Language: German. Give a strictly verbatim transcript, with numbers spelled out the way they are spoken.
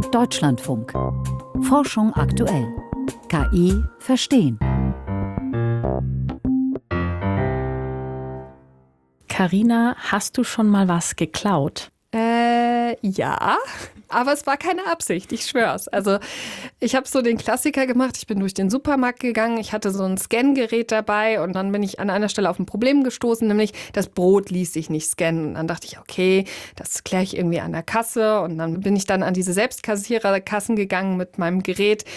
Deutschlandfunk. Forschung aktuell. K I verstehen. Carina, hast du schon mal was geklaut? Äh, ja, aber es war keine Absicht, ich schwör's. Also ich habe so den Klassiker gemacht, ich bin durch den Supermarkt gegangen, ich hatte so ein Scangerät dabei und dann bin ich an einer Stelle auf ein Problem gestoßen, nämlich das Brot ließ sich nicht scannen. Und dann dachte ich, okay, das kläre ich irgendwie an der Kasse und dann bin ich dann an diese Selbstkassiererkassen gegangen mit meinem Gerät